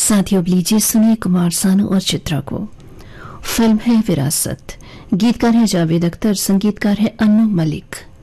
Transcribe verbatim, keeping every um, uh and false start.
साथियों, अब लीजिए सुनिए कुमार सानू और चित्रा को। फिल्म है विरासत। गीतकार है जावेद अख्तर, संगीतकार है अन्नू मलिक।